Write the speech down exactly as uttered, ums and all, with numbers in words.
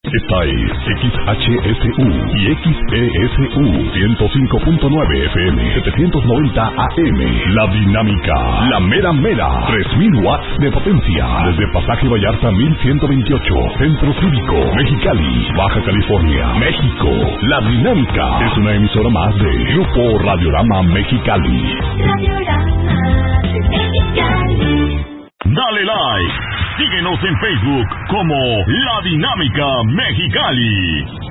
Esta es X H S U y X E S U ciento cinco punto nueve F M, setecientos noventa A M. La Dinámica, la mera mera, tres mil watts de potencia. Desde Pasaje Vallarta mil ciento veintiocho, Centro Cívico, Mexicali, Baja California, México. La Dinámica es una emisora más de Grupo Radiorama Mexicali. Radiorama Mexicali. Dale like. Síguenos en Facebook como La Dinámica Mexicali.